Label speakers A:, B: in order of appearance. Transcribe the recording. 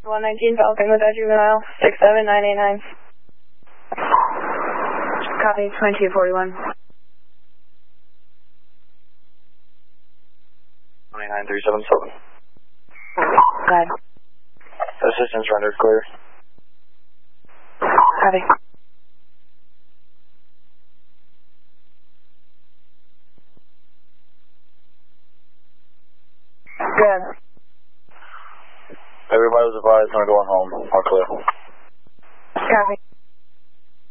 A: 119 Falcon with that juvenile, 67989. Copy, 2241.
B: 29377.
A: Go ahead.
B: Assistance rendered clear.
A: Copy. Good.
B: Everybody was advised they're going home. All clear.
A: Copy.